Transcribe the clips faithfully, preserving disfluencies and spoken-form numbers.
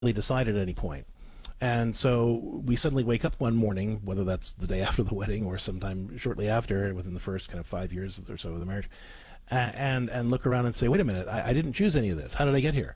decide at any point. And so we suddenly wake up one morning, whether that's the day after the wedding or sometime shortly after, within the first kind of five years or so of the marriage, and and look around and say, wait a minute, I, I didn't choose any of this. How did I get here?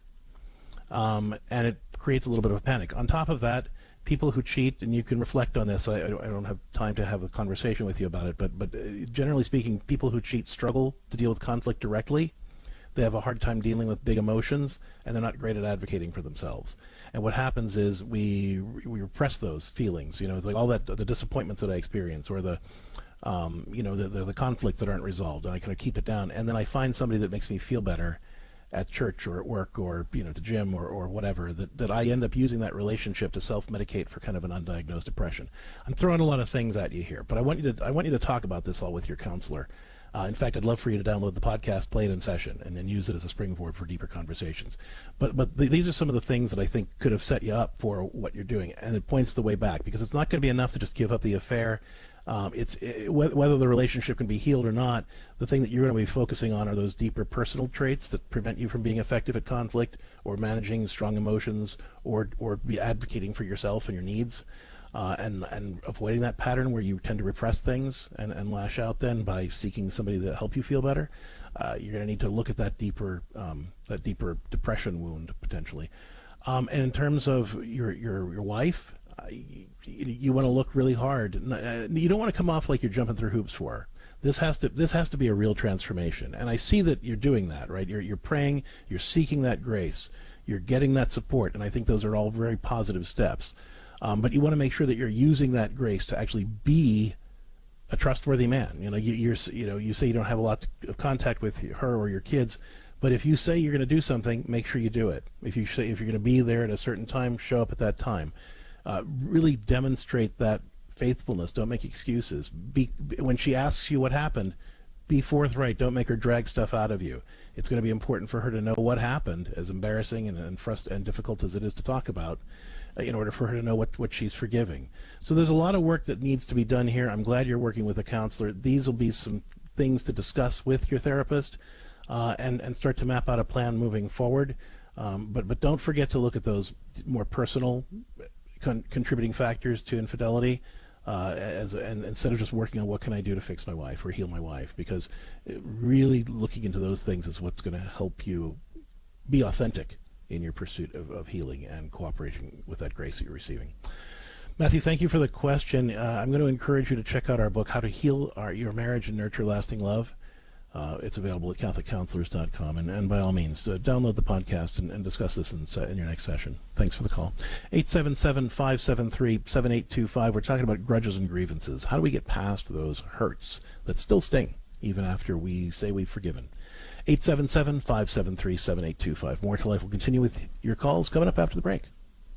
Um, and it creates a little bit of a panic. On top of that, people who cheat, and you can reflect on this, I, I don't have time to have a conversation with you about it, but, but generally speaking, people who cheat struggle to deal with conflict directly. They have a hard time dealing with big emotions, and they're not great at advocating for themselves. And what happens is we we repress those feelings. You know, it's like all that the disappointments that I experience, or the um, you know the, the the conflicts that aren't resolved, and I kind of keep it down. And then I find somebody that makes me feel better at church or at work or you know at the gym or, or whatever. That that I end up using that relationship to self-medicate for kind of an undiagnosed depression. I'm throwing a lot of things at you here, but I want you to I want you to talk about this all with your counselor. Uh, in fact, I'd love for you to download the podcast, play it in session, and then use it as a springboard for deeper conversations. But but th- these are some of the things that I think could have set you up for what you're doing, and it points the way back, because it's not going to be enough to just give up the affair. Um, it's it, whether the relationship can be healed or not, the thing that you're going to be focusing on are those deeper personal traits that prevent you from being effective at conflict or managing strong emotions or or be advocating for yourself and your needs. Uh, and and avoiding that pattern where you tend to repress things and, and lash out then by seeking somebody to help you feel better. Uh, you're going to need to look at that deeper um, that deeper depression wound potentially. Um, and in terms of your your your wife, uh, you, you want to look really hard. You don't want to come off like you're jumping through hoops for her. This has to this has to be a real transformation. And I see that you're doing that, right? You're you're praying, you're seeking that grace, you're getting that support, and I think those are all very positive steps. Um, but you want to make sure that you're using that grace to actually be a trustworthy man. You know, you, you're, you know, you say you don't have a lot of contact with her or your kids, but if you say you're going to do something, make sure you do it. If you say if you're going to be there at a certain time, show up at that time. Uh, really demonstrate that faithfulness. Don't make excuses. Be, when she asks you what happened, be forthright. Don't make her drag stuff out of you. It's going to be important for her to know what happened, as embarrassing and and, frust- and difficult as it is to talk about, in order for her to know what, what she's forgiving. So there's a lot of work that needs to be done here. I'm glad you're working with a counselor. These will be some things to discuss with your therapist uh, and, and start to map out a plan moving forward. Um, but, but don't forget to look at those more personal con- contributing factors to infidelity uh, as and instead of just working on what can I do to fix my wife or heal my wife, because really looking into those things is what's going to help you be authentic in your pursuit of, of healing and cooperating with that grace that you're receiving. Matthew, thank you for the question. Uh, I'm going to encourage you to check out our book, How to Heal Our, Your Marriage and Nurture Lasting Love. Uh, it's available at catholic counselors dot com, and, and by all means, uh, download the podcast and, and discuss this in, in your next session. Thanks for the call. eight seven seven, five seven three, seven eight two five. We're talking about grudges and grievances. How do we get past those hurts that still sting, even after we say we've forgiven? eight seven seven, five seven three, seven eight two five. More to Life will continue with your calls coming up after the break.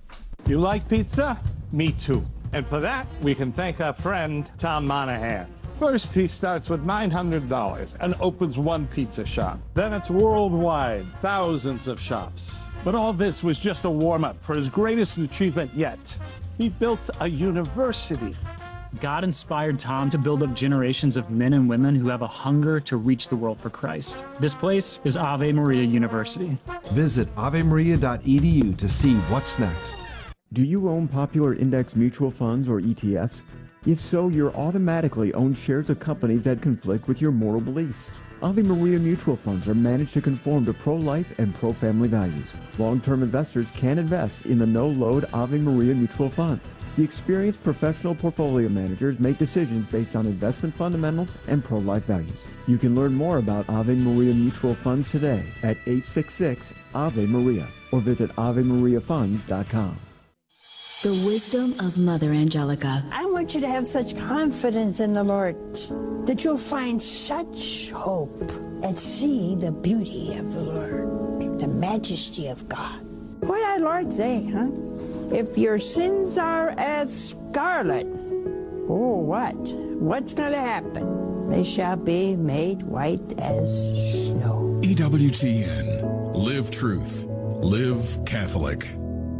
You like pizza? Me too. And for that, we can thank our friend Tom Monahan. First, he starts with nine hundred dollars and opens one pizza shop. Then it's worldwide, thousands of shops. But all this was just a warm-up for his greatest achievement yet. He built a university. God inspired Tom to build up generations of men and women who have a hunger to reach the world for Christ. This place is Ave Maria University. Visit ave maria dot e d u to see what's next. Do you own popular index mutual funds or E T Fs? If so, you're automatically own shares of companies that conflict with your moral beliefs. Ave Maria mutual funds are managed to conform to pro-life and pro-family values. Long-term investors can invest in the no-load Ave Maria mutual funds. The experienced professional portfolio managers make decisions based on investment fundamentals and pro-life values. You can learn more about Ave Maria mutual funds today at eight six six, Ave Maria or visit ave maria funds dot com. The wisdom of Mother Angelica. I want you to have such confidence in the Lord that you'll find such hope and see the beauty of the Lord, the majesty of God. What did our Lord say, huh? If your sins are as scarlet, oh, what? What's going to happen? They shall be made white as snow. E W T N. Live truth. Live Catholic.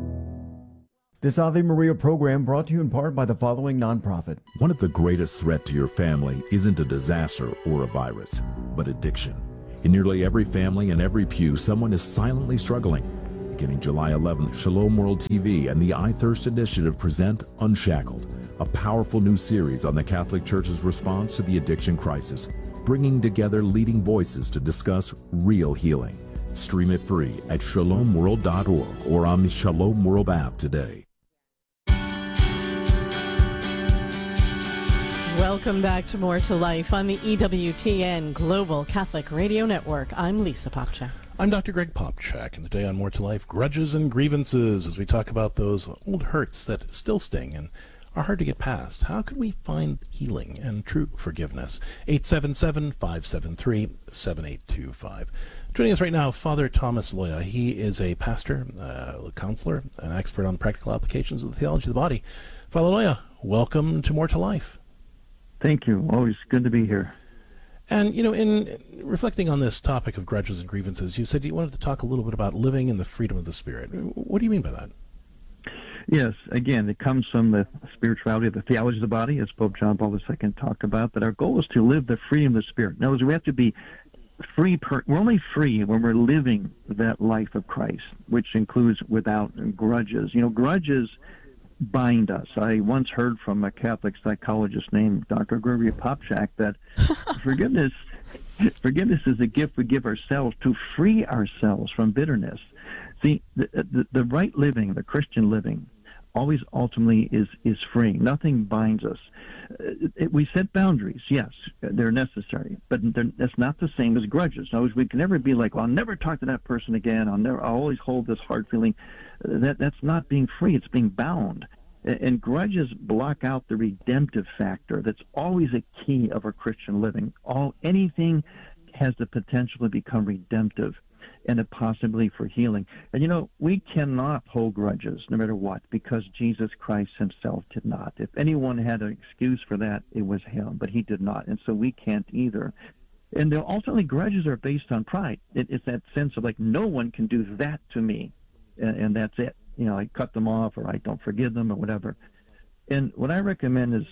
This Ave Maria program brought to you in part by the following nonprofit. One of the greatest threats to your family isn't a disaster or a virus, but addiction. In nearly every family and every pew, someone is silently struggling. Beginning July eleventh, Shalom World T V and the I Thirst Initiative present Unshackled, a powerful new series on the Catholic Church's response to the addiction crisis, bringing together leading voices to discuss real healing. Stream it free at shalom world dot org or on the Shalom World app today. Welcome back to More to Life on the E W T N Global Catholic Radio Network. I'm Lisa Popchak. I'm Doctor Greg Popchak, and today on More to Life, grudges and grievances, as we talk about those old hurts that still sting and are hard to get past. How can we find healing and true forgiveness? eight seven seven, five seven three, seven eight two five. Joining us right now, Father Thomas Loya. He is a pastor, uh, a counselor, an expert on practical applications of the theology of the body. Father Loya, welcome to More to Life. Thank you. Always good to be here. And, you know, in reflecting on this topic of grudges and grievances, you said you wanted to talk a little bit about living in the freedom of the Spirit. What do you mean by that? Yes, again, it comes from the spirituality of the theology of the body, as Pope John Paul the Second talked about, that our goal is to live the freedom of the Spirit. In other words, we have to be free. Per- we're only free when we're living that life of Christ, which includes without grudges. You know, grudges bind us. I once heard from a Catholic psychologist named Doctor Gregory Popchak that forgiveness forgiveness is a gift we give ourselves to free ourselves from bitterness. See, the, the, the right living, the Christian living, always ultimately is, is freeing. Nothing binds us. Uh, it, we set boundaries, yes, they're necessary, but that's not the same as grudges. In other words, we can never be like, well, I'll never talk to that person again. I'll never. I'll always hold this hard feeling. Uh, that that's not being free. It's being bound. And, and grudges block out the redemptive factor. That's always a key of our Christian living. All anything has the potential to become redemptive, and a possibility for healing. And, you know, we cannot hold grudges no matter what, because Jesus Christ himself did not. If anyone had an excuse for that, it was him, but he did not. And so we can't either. And ultimately, grudges are based on pride. It, it's that sense of like, no one can do that to me, and, and that's it. You know, I cut them off, or I don't forgive them, or whatever. And what I recommend is,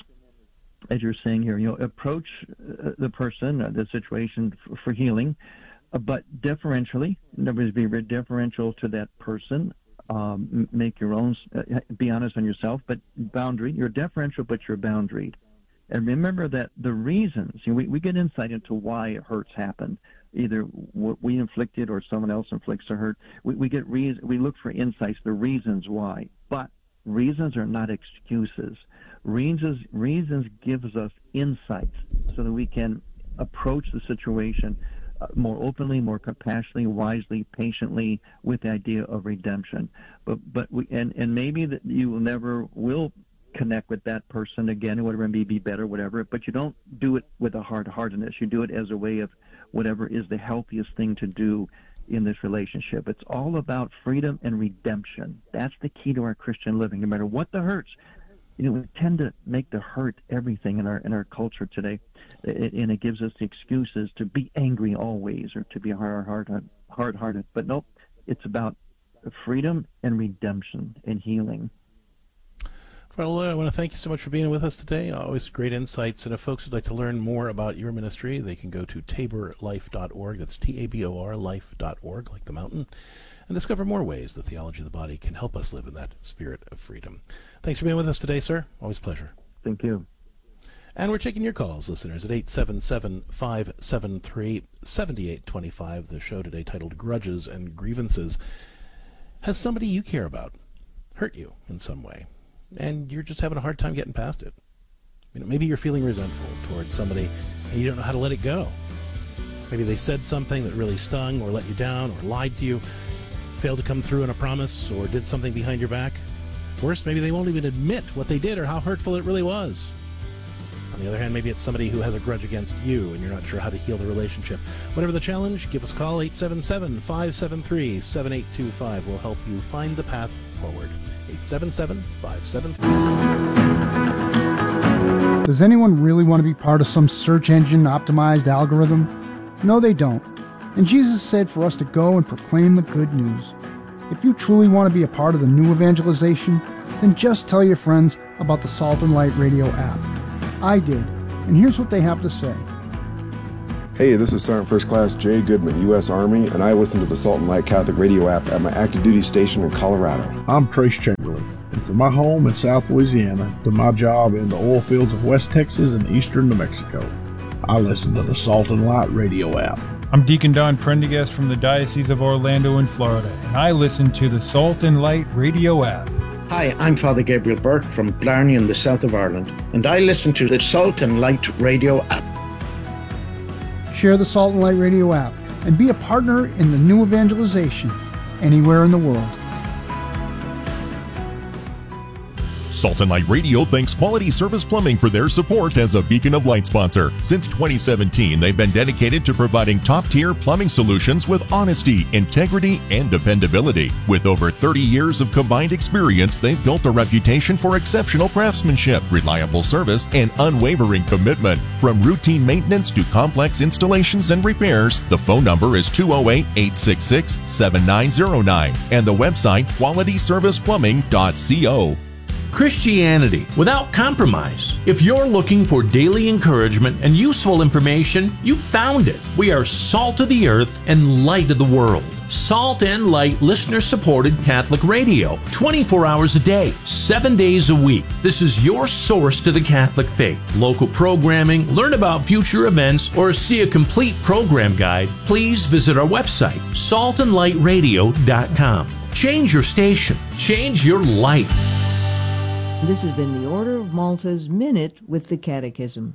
as you're saying here, you know, approach uh, the person, uh, the situation for, for healing, uh, but deferentially. In other words, be very deferential to that person. Um, make your own, uh, be honest on yourself, but boundary. You're deferential, but you're boundaried. And remember that the reasons, you know, we, we get insight into why hurts happen. Either what we inflicted or someone else inflicts a hurt. We, we get reason, we look for insights, the reasons why. But reasons are not excuses. Reasons, reasons gives us insights so that we can approach the situation uh, more openly, more compassionately, wisely, patiently, with the idea of redemption. But but we and, and maybe that you will never will connect with that person again, whatever, maybe be better, whatever. But you don't do it with a hard-heartedness. You do it as a way of whatever is the healthiest thing to do in this relationship. It's all about freedom and redemption. That's the key to our Christian living, no matter what the hurts. You know, we tend to make the hurt everything in our in our culture today, it, and it gives us the excuses to be angry always or to be hard, hard, hard-hearted. But nope, it's about freedom and redemption and healing. Well, I want to thank you so much for being with us today. Always great insights. And if folks would like to learn more about your ministry, they can go to tabor life dot org. That's T A B O R life dot org, like the mountain, and discover more ways the theology of the body can help us live in that spirit of freedom. Thanks for being with us today, sir. Always a pleasure. Thank you. And we're taking your calls, listeners, at eight seven seven, five seven three, seven eight two five. The show today titled Grudges and Grievances. Has somebody you care about hurt you in some way, and you're just having a hard time getting past it? You know, maybe you're feeling resentful towards somebody and you don't know how to let it go. Maybe they said something that really stung or let you down or lied to you, failed to come through on a promise, or did something behind your back. Worse, maybe they won't even admit what they did or how hurtful it really was. On the other hand, maybe it's somebody who has a grudge against you and you're not sure how to heal the relationship. Whatever the challenge, give us a call, eight seven seven, five seven three, seven eight two five. We'll help you find the path forward. eight seven seven, five seven three. Does anyone really want to be part of some search engine optimized algorithm? No, they don't. And Jesus said for us to go and proclaim the good news. If you truly want to be a part of the new evangelization, then just tell your friends about the Salt and Light Radio app. I did, and here's what they have to say. Hey, this is Sergeant First Class Jay Goodman, U S Army, and I listen to the Salt and Light Catholic Radio app at my active duty station in Colorado. I'm Trace Chamberlain, and from my home in South Louisiana to my job in the oil fields of West Texas and eastern New Mexico, I listen to the Salt and Light Radio app. I'm Deacon Don Prendergast from the Diocese of Orlando in Florida, and I listen to the Salt and Light Radio app. Hi, I'm Father Gabriel Burke from Blarney in the south of Ireland, and I listen to the Salt and Light Radio app. Share the Salt and Light Radio app and be a partner in the new evangelization anywhere in the world. Salt and Light Radio thanks Quality Service Plumbing for their support as a Beacon of Light sponsor. Since twenty seventeen, they've been dedicated to providing top-tier plumbing solutions with honesty, integrity, and dependability. With over thirty years of combined experience, they've built a reputation for exceptional craftsmanship, reliable service, and unwavering commitment. From routine maintenance to complex installations and repairs, the phone number is two oh eight, eight six six, seven nine oh nine and the website quality service plumbing dot co. Christianity without compromise. If you're looking for daily encouragement and useful information, you found it. We are salt of the earth and light of the world. Salt and Light listener-supported Catholic radio, twenty-four hours a day, seven days a week. This is your source to the Catholic faith. Local programming, learn about future events, or see a complete program guide, please visit our website, salt and light radio dot com. Change your station. Change your life. This has been the Order of Malta's Minute with the Catechism.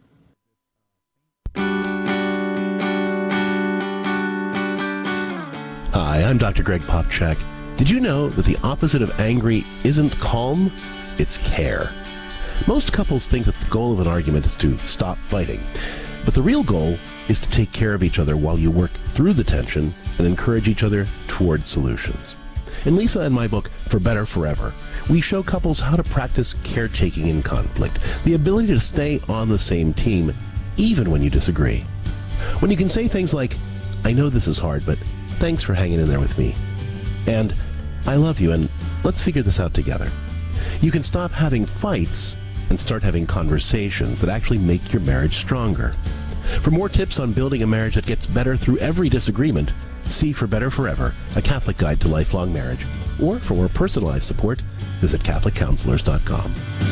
Hi, I'm Doctor Greg Popchak. Did you know that the opposite of angry isn't calm? It's care. Most couples think that the goal of an argument is to stop fighting, but the real goal is to take care of each other while you work through the tension and encourage each other toward solutions. In Lisa and my book, For Better Forever, we show couples how to practice caretaking in conflict, the ability to stay on the same team, even when you disagree. When you can say things like, I know this is hard, but thanks for hanging in there with me. And, I love you, and let's figure this out together. You can stop having fights and start having conversations that actually make your marriage stronger. For more tips on building a marriage that gets better through every disagreement, see For Better Forever, a Catholic Guide to Lifelong Marriage. Or for more personalized support, visit Catholic Counselors dot com.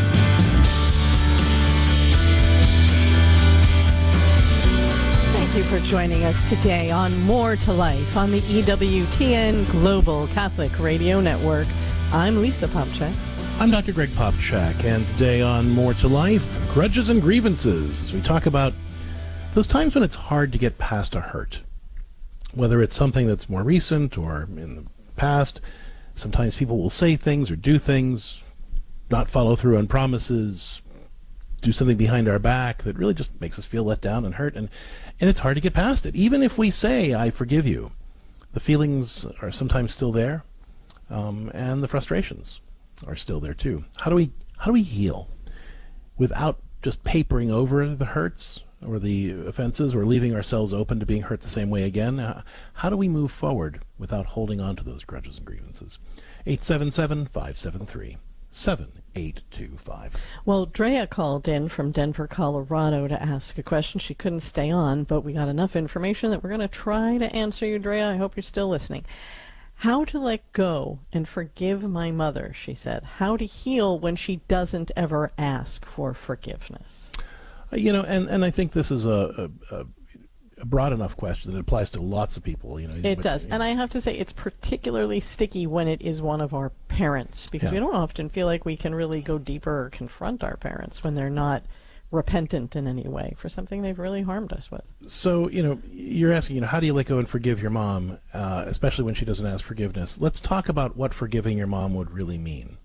Thank you for joining us today on More to Life on the E W T N Global Catholic Radio Network. I'm Lisa Popchak. I'm Doctor Greg Popchak, and today on More to Life, grudges and grievances, as we talk about those times when it's hard to get past a hurt. Whether it's something that's more recent or in the past, sometimes people will say things or do things, not follow through on promises, do something behind our back that really just makes us feel let down and hurt, and, and it's hard to get past it. Even if we say, I forgive you, the feelings are sometimes still there, um, and the frustrations are still there too. How do we how do we heal without just papering over the hurts or the offenses, or leaving ourselves open to being hurt the same way again? Uh, how do we move forward without holding on to those grudges and grievances? eight seven seven, five seven three, seven eight two five. Well, Drea called in from Denver, Colorado to ask a question. She couldn't stay on, but we got enough information that we're going to try to answer you, Drea. I hope you're still listening. How to let go and forgive my mother, she said. How to heal when she doesn't ever ask for forgiveness. You know, and, and I think this is a, a, a broad enough question that it applies to lots of people. You know, it but, does, you and know. I have to say it's particularly sticky when it is one of our parents, because Yeah. we don't often feel like we can really go deeper or confront our parents when they're not repentant in any way for something they've really harmed us with. So, you know, you're asking, you know, how do you let go and forgive your mom, uh, especially when she doesn't ask forgiveness? Let's talk about what forgiving your mom would really mean.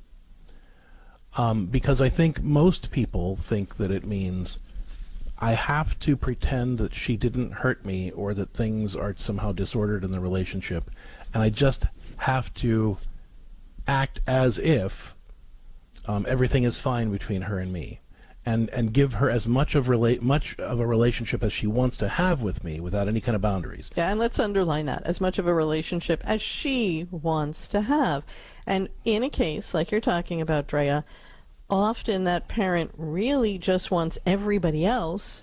Um, because I think most people think that it means I have to pretend that she didn't hurt me or that things are somehow disordered in the relationship, and I just have to act as if um, everything is fine between her and me, and and give her as much of rela- much of a relationship as she wants to have with me without any kind of boundaries. Yeah, and let's underline that, as much of a relationship as she wants to have. And in a case like you're talking about, Drea, often that parent really just wants everybody else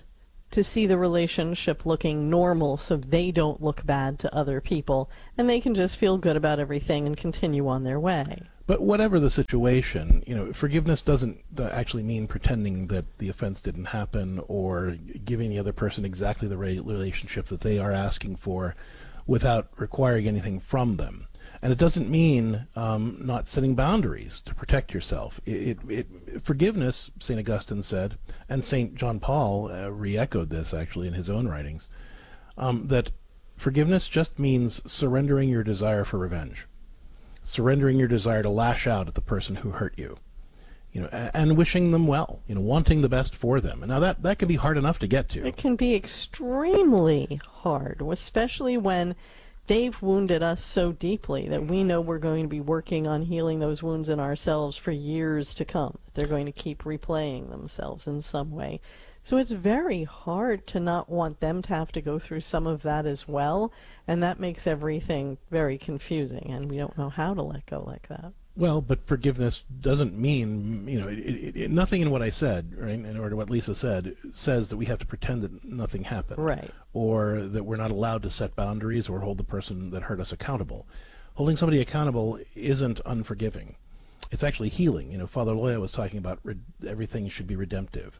to see the relationship looking normal so they don't look bad to other people and they can just feel good about everything and continue on their way. But whatever the situation, you know, forgiveness doesn't uh, actually mean pretending that the offense didn't happen or giving the other person exactly the re- relationship that they are asking for without requiring anything from them. And it doesn't mean um, not setting boundaries to protect yourself. It, it, it, forgiveness, Saint Augustine said, and Saint John Paul uh, re-echoed this actually in his own writings, um, that forgiveness just means surrendering your desire for revenge, surrendering your desire to lash out at the person who hurt you, you know, and, and wishing them well, you know, wanting the best for them. And now that, that can be hard enough to get to. It can be extremely hard, especially when they've wounded us so deeply that we know we're going to be working on healing those wounds in ourselves for years to come. They're going to keep replaying themselves in some way. So it's very hard to not want them to have to go through some of that as well, and that makes everything very confusing, and we don't know how to let go like that. Well, but forgiveness doesn't mean, you know, it, it, it, nothing in what I said, right, or what Lisa said, says that we have to pretend that nothing happened. Right. Or that we're not allowed to set boundaries or hold the person that hurt us accountable. Holding somebody accountable isn't unforgiving. It's actually healing. You know, Father Loya was talking about re- everything should be redemptive.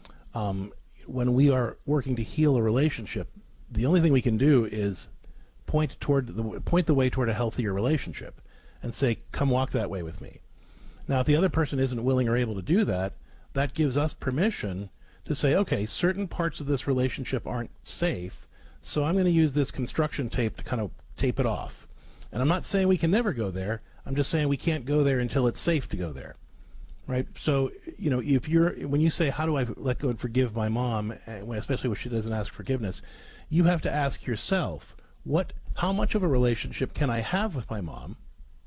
Um, when we are working to heal a relationship, the only thing we can do is point toward the point the way toward a healthier relationship. And say, come walk that way with me. Now, if the other person isn't willing or able to do that, that gives us permission to say, okay, certain parts of this relationship aren't safe, so I'm going to use this construction tape to kind of tape it off. And I'm not saying we can never go there. I'm just saying we can't go there until it's safe to go there. Right? So, you know, if you're, when you say, how do I let go and forgive my mom, especially when she doesn't ask forgiveness, you have to ask yourself, what, how much of a relationship can I have with my mom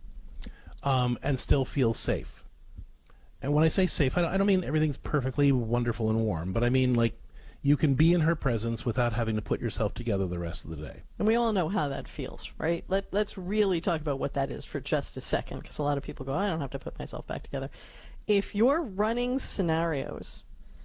Um, and still feel safe? And when I say safe, I don't, I don't mean everything's perfectly wonderful and warm, but I mean like you can be in her presence without having to put yourself together the rest of the day. And we all know how that feels, right? Let, let's really talk about what that is for just a second, because a lot of people go, I don't have to put myself back together. If you're running scenarios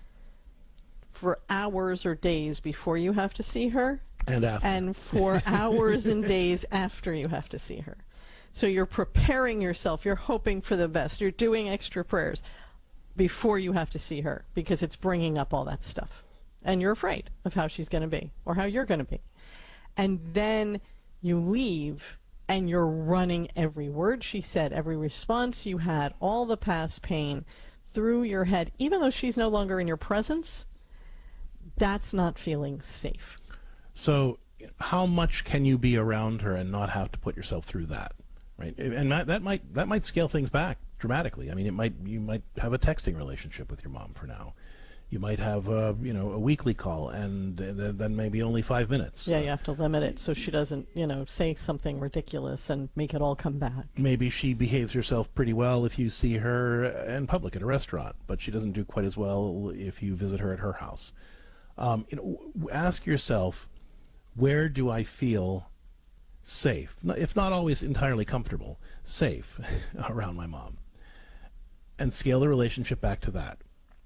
for hours or days before you have to see her, and after, and for hours and days after you have to see her, so you're preparing yourself, you're hoping for the best, you're doing extra prayers before you have to see her because it's bringing up all that stuff. And you're afraid of how she's going to be or how you're going to be. And then you leave and you're running every word she said, every response you had, all the past pain through your head, even though she's no longer in your presence. That's not feeling safe. So how much can you be around her and not have to put yourself through that? Right, and that, that might that might scale things back dramatically. I mean, it might you might have a texting relationship with your mom for now. You might have a, you know, a weekly call, and then maybe only five minutes. Yeah, you have to limit it so she doesn't, you know, say something ridiculous and make it all come back. Maybe she behaves herself pretty well if you see her in public at a restaurant, but she doesn't do quite as well if you visit her at her house. Um, you know, ask yourself, where do I feel safe, if not always entirely comfortable, safe around my mom, and scale the relationship back to that.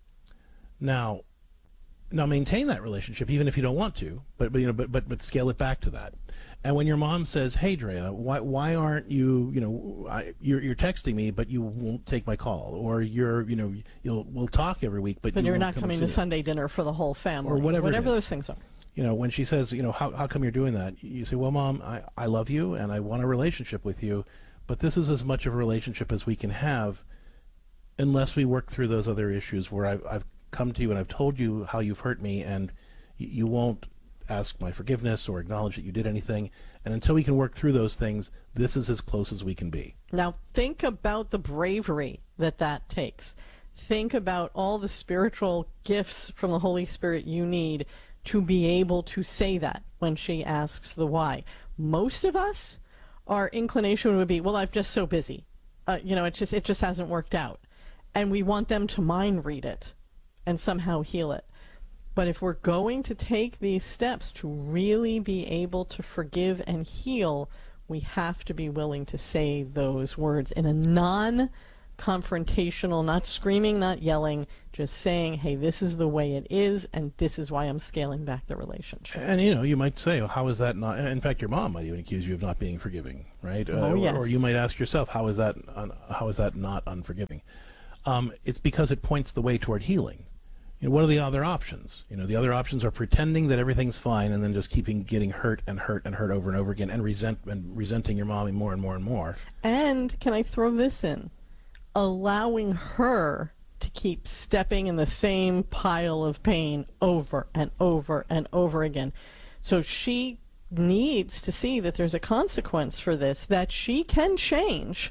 Now, now maintain that relationship even if you don't want to, but, but you know, but but but scale it back to that. And when your mom says, "Hey, Drea, why why aren't you, you know, I, you're you're texting me, but you won't take my call, or you're, you know, you'll we'll talk every week, but, but you you're won't not come coming to Sunday dinner for the whole family, or whatever, whatever those things are." You know, when she says, you know, how how come you're doing that? You say, well, Mom, I, I love you and I want a relationship with you, but this is as much of a relationship as we can have unless we work through those other issues where I've, I've come to you and I've told you how you've hurt me, and you, you won't ask my forgiveness or acknowledge that you did anything. And until we can work through those things, this is as close as we can be. Now, think about the bravery that that takes. Think about all the spiritual gifts from the Holy Spirit you need to be able to say that when she asks the why. Most of us, our inclination would be, well, I'm just so busy. Uh, you know, it just it just hasn't worked out. And we want them to mind read it and somehow heal it. But if we're going to take these steps to really be able to forgive and heal, we have to be willing to say those words in a non confrontational, not screaming, not yelling, just saying, hey, this is the way it is, and this is why I'm scaling back the relationship. And, you know, you might say, well, how is that not... In fact, your mom might even accuse you of not being forgiving, right? Oh, uh, yes. or, or you might ask yourself, how is that un, how is that not unforgiving? Um, it's because it points the way toward healing. You know, what are the other options? You know, the other options are pretending that everything's fine and then just keeping getting hurt and hurt and hurt over and over again and resent and resenting your mommy more and more and more. And can I throw this in? Allowing her to keep stepping in the same pile of pain over and over and over again. So she needs to see that there's a consequence for this, that she can change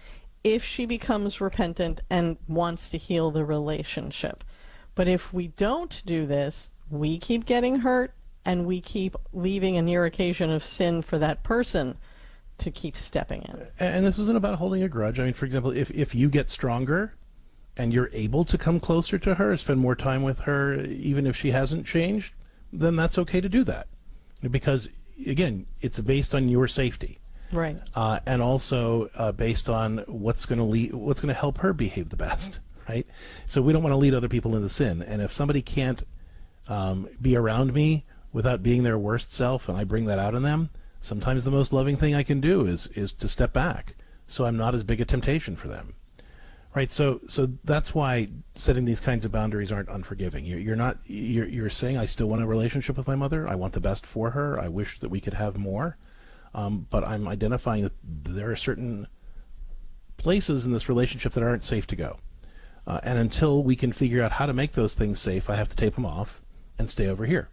if she becomes repentant and wants to heal the relationship. But if we don't do this, we keep getting hurt and we keep leaving a near occasion of sin for that person to keep stepping in. And this isn't about holding a grudge. I mean, for example, if, if you get stronger and you're able to come closer to her, spend more time with her, even if she hasn't changed, then that's okay to do that. Because, again, it's based on your safety. Right. Uh, and also uh, based on what's going to lead, what's going to help her behave the best, right? So we don't want to lead other people into sin. And if somebody can't um, be around me without being their worst self, and I bring that out in them, sometimes the most loving thing I can do is is to step back, so I'm not as big a temptation for them, right? So so that's why setting these kinds of boundaries aren't unforgiving. You're, you're not you're you're saying, I still want a relationship with my mother. I want the best for her. I wish that we could have more, um, but I'm identifying that there are certain places in this relationship that aren't safe to go, uh, and until we can figure out how to make those things safe, I have to tape them off and stay over here.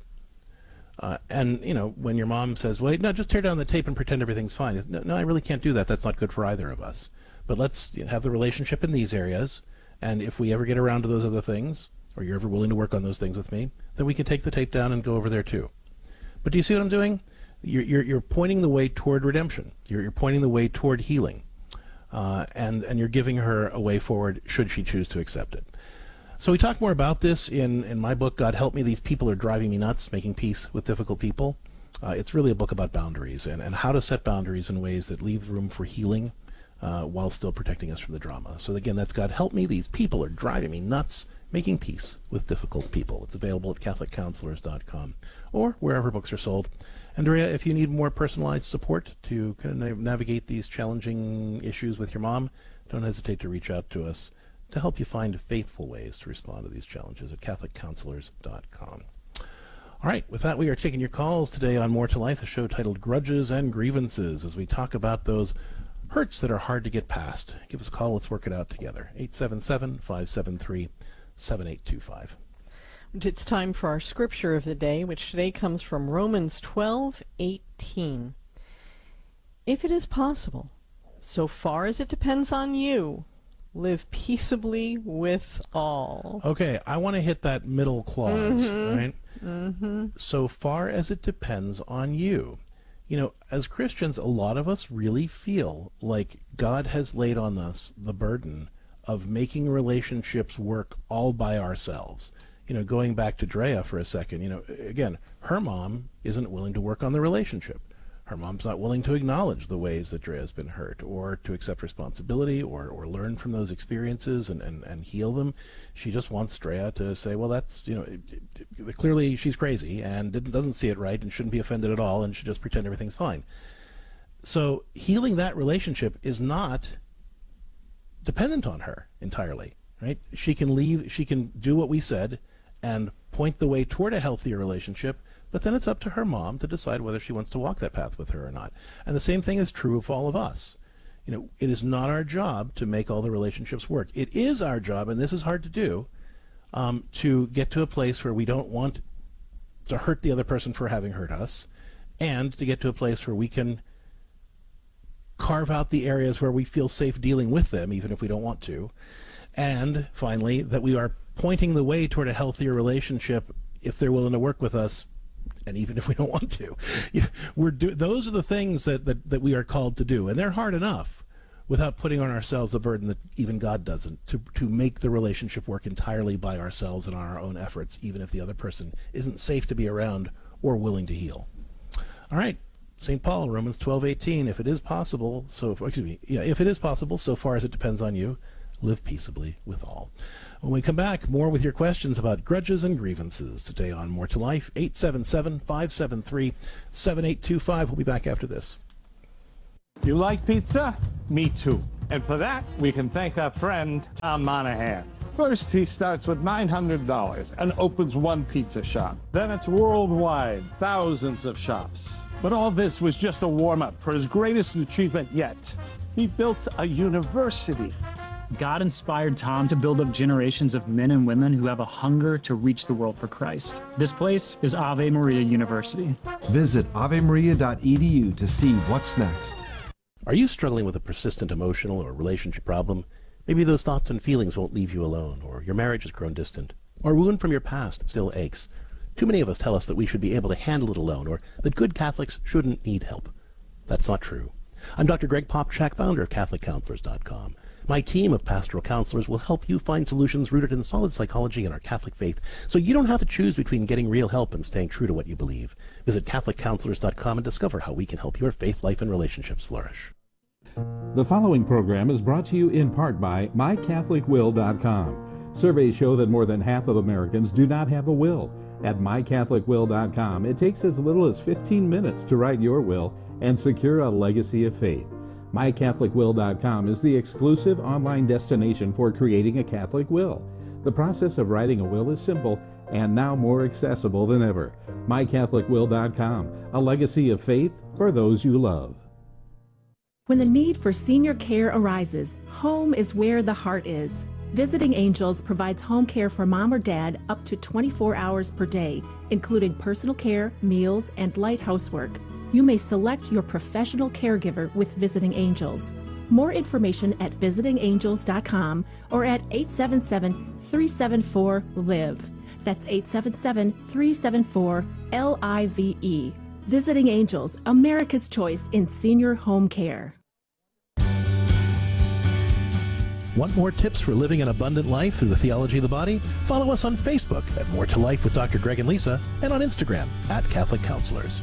Uh, and, you know, when your mom says, well, no, just tear down the tape and pretend everything's fine. No, no, I really can't do that. That's not good for either of us. But let's you know, have the relationship in these areas. And if we ever get around to those other things, or you're ever willing to work on those things with me, then we can take the tape down and go over there too. But do you see what I'm doing? You're, you're, you're pointing the way toward redemption. You're, you're pointing the way toward healing. Uh, and, and you're giving her a way forward should she choose to accept it. So we talk more about this in, in my book, God Help Me, These People Are Driving Me Nuts, Making Peace with Difficult People. Uh, it's really a book about boundaries and, and how to set boundaries in ways that leave room for healing uh, while still protecting us from the drama. So again, that's God Help Me, These People Are Driving Me Nuts, Making Peace with Difficult People. It's available at Catholic Counselors dot com or wherever books are sold. Andrea, if you need more personalized support to kind of navigate these challenging issues with your mom, don't hesitate to reach out to us to help you find faithful ways to respond to these challenges at Catholic Counselors dot com. All right, with that, we are taking your calls today on More to Life, the show titled Grudges and Grievances, as we talk about those hurts that are hard to get past. Give us a call. Let's work it out together. eight seven seven, five seven three, seven eight two five. It's time for our scripture of the day, which today comes from Romans twelve eighteen. If it is possible, so far as it depends on you, live peaceably with all. Okay, I want to hit that middle clause, mm-hmm. right? Mm-hmm. So far as it depends on you. You know, as Christians, a lot of us really feel like God has laid on us the burden of making relationships work all by ourselves. You know, going back to Drea for a second, you know, again, her mom isn't willing to work on the relationship. Her mom's not willing to acknowledge the ways that Drea's been hurt or to accept responsibility or, or learn from those experiences and, and, and heal them. She just wants Drea to say, well, that's, you know, it, it, clearly she's crazy and didn't, doesn't see it right and shouldn't be offended at all and should just pretend everything's fine. So healing that relationship is not dependent on her entirely, right? She can leave, she can do what we said and point the way toward a healthier relationship, but then it's up to her mom to decide whether she wants to walk that path with her or not. And the same thing is true of all of us. You know, it is not our job to make all the relationships work. It is our job, and this is hard to do, um, to get to a place where we don't want to hurt the other person for having hurt us, and to get to a place where we can carve out the areas where we feel safe dealing with them, even if we don't want to. And finally, that we are pointing the way toward a healthier relationship if they're willing to work with us, and even if we don't want to. You know, we're do- those are the things that, that, that we are called to do, and they're hard enough without putting on ourselves the burden that even God doesn't, to, to make the relationship work entirely by ourselves and on our own efforts, even if the other person isn't safe to be around or willing to heal. All right, Saint Paul, Romans twelve eighteen, if it is possible, so, excuse me, yeah, if it is possible, so far as it depends on you, live peaceably with all. When we come back, more with your questions about grudges and grievances today on More to Life. Eight seven seven, five seven three, seven eight two five. We'll be back after this. You like pizza? Me too. And for that, we can thank our friend Tom Monahan. First, he starts with nine hundred dollars and opens one pizza shop. Then it's worldwide, thousands of shops. But all this was just a warm-up for his greatest achievement yet. He built a university. God inspired Tom to build up generations of men and women who have a hunger to reach the world for Christ. This place is Ave Maria University. Visit ave maria dot e d u to see what's next. Are you struggling with a persistent emotional or relationship problem? Maybe those thoughts and feelings won't leave you alone, or your marriage has grown distant, or a wound from your past still aches. Too many of us tell us that we should be able to handle it alone, or that good Catholics shouldn't need help. That's not true. I'm Doctor Greg Popchak, founder of Catholic Counselors dot com. My team of pastoral counselors will help you find solutions rooted in solid psychology and our Catholic faith, so you don't have to choose between getting real help and staying true to what you believe. Visit Catholic Counselors dot com and discover how we can help your faith life and relationships flourish. The following program is brought to you in part by my catholic will dot com. Surveys show that more than half of Americans do not have a will. At my catholic will dot com, it takes as little as fifteen minutes to write your will and secure a legacy of faith. my catholic will dot com is the exclusive online destination for creating a Catholic will. The process of writing a will is simple and now more accessible than ever. my catholic will dot com, a legacy of faith for those you love. When the need for senior care arises, home is where the heart is. Visiting Angels provides home care for mom or dad up to twenty-four hours per day, including personal care, meals, and light housework. You may select your professional caregiver with Visiting Angels. More information at visiting angels dot com or at eight seven seven, three seven four, L I V E. That's eight seven seven, three seven four, L I V E. Visiting Angels, America's choice in senior home care. Want more tips for living an abundant life through the theology of the body? Follow us on Facebook at More to Life with Doctor Greg and Lisa, and on Instagram at Catholic Counselors.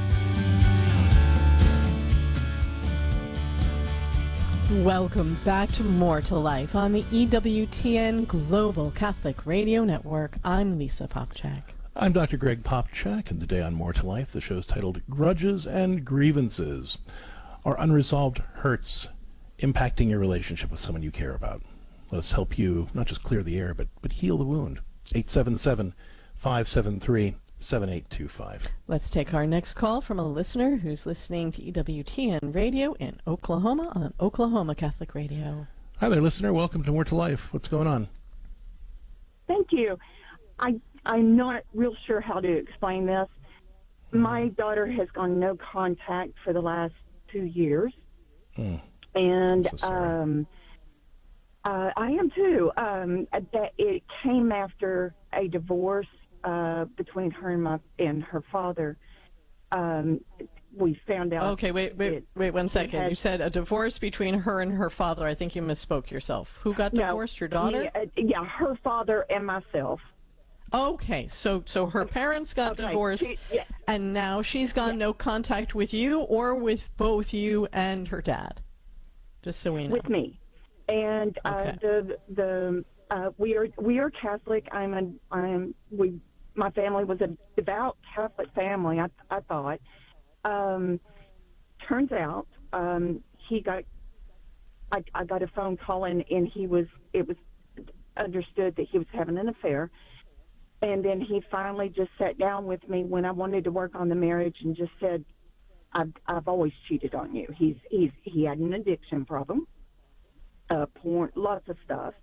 Welcome back to More to Life on the E W T N Global Catholic Radio Network. I'm Lisa Popchak. I'm Doctor Greg Popchak, and today on More to Life, the show's titled Grudges and Grievances. Are unresolved hurts impacting your relationship with someone you care about? Let us help you not just clear the air, but, but heal the wound. eight seven seven, five seven three, seven eight two five. Let's take our next call from a listener who's listening to E W T N Radio in Oklahoma on Oklahoma Catholic Radio. Hi there, listener. Welcome to More to Life. What's going on? Thank you. I, I'm not real sure how to explain this. My daughter has gone no contact for the last two years. Hmm. And So um, uh, I am too. Um, that it came after a divorce uh, between her and my and her father. Um, we found out. Okay, wait, wait, it, wait one second. had, You said a divorce between her and her father. I think you misspoke yourself. Who got divorced? no, Your daughter? Yeah, uh, yeah, her father and myself. Okay, so so her parents got Okay, divorced, she- yeah. and now she's gone no contact with you or with both you and her dad. Just so we know. With me, and uh, Okay. the the uh, we are we are Catholic. I'm a I'm we my family was a devout Catholic family. I I thought. Um, turns out um, he got I I got a phone call and, and he was it was understood that he was having an affair, and then he finally just sat down with me when I wanted to work on the marriage and just said, I've, I've always cheated on you. He's he's he had an addiction problem, uh, porn, lots of stuff.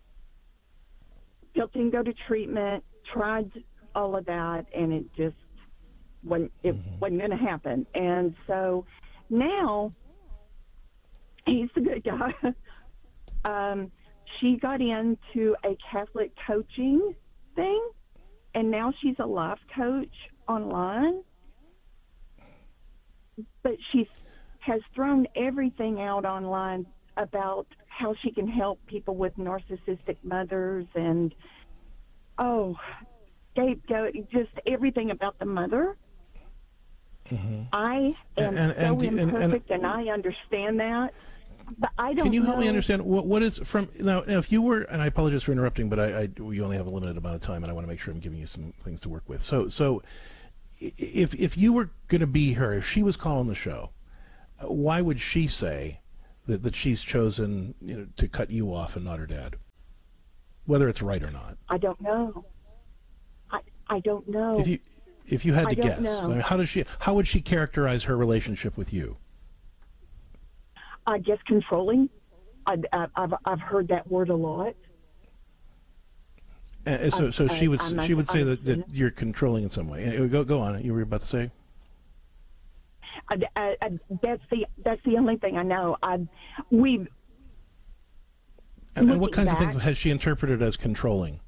Helped him go to treatment, tried all of that, and it just wasn't it mm-hmm. wasn't going to happen. And so now he's the good guy. um, she got into a Catholic coaching thing, and now she's a life coach online. But she has thrown everything out online about how she can help people with narcissistic mothers and, oh, scapegoat, just everything about the mother. Mm-hmm. I am And- and- so and- and- imperfect, and, and I understand that. but I don't Can you help know. me understand what what is from now? Now, if you were, and I apologize for interrupting, but I, I we only have a limited amount of time, and I want to make sure I'm giving you some things to work with. So, so if if you were going to be her, if she was calling the show, why would she say that that she's chosen, you know, to cut you off and not her dad, whether it's right or not? I don't know. I I don't know. If you if you had I to don't guess, know. I mean, how does she how would she characterize her relationship with you? I guess controlling. I, I, I've I've heard that word a lot. And so, so I- she would I'm she would say I'm- that, that you're controlling in some way. And Go go on. You were about to say. I, I, I, that's the that's the only thing I know. I we. And, and what Looking kinds of back- things has she interpreted as controlling?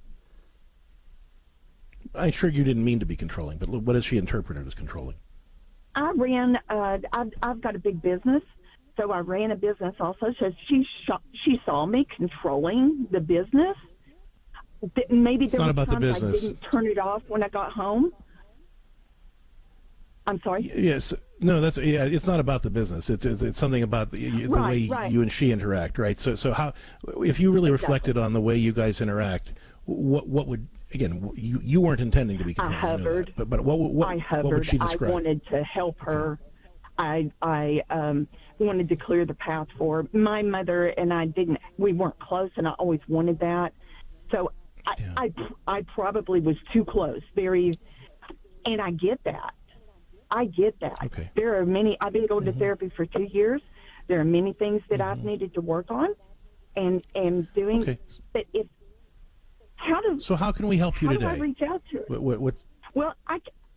I'm sure you didn't mean to be controlling, but what has she interpreted as controlling? I ran. Uh, I've I've got a big business, so I ran a business also. So she sh- she saw me controlling the business. Th- Maybe It's there not were about the times business. I didn't turn it off when I got home. I'm sorry. Yes, no, that's yeah. It's not about the business. It's it's, it's something about the, the Right, way right. you and she interact, right? So so how, if you really reflected on the way you guys interact, what what would again you you weren't intending to be I controlling, I know that, hovered. but but what what I what hovered. would she I describe? wanted to help her. I I um, wanted to clear the path for her. My mother and I didn't. We weren't close, and I always wanted that. So I I, I probably was too close. Very, and I get that. I get that. Okay. There are many. I've been going Mm-hmm. to therapy for two years. There are many things that I've needed to work on, and and doing. Okay. But if how do So how can we help you how today? do I reach out to her? What, what, what's Well, I,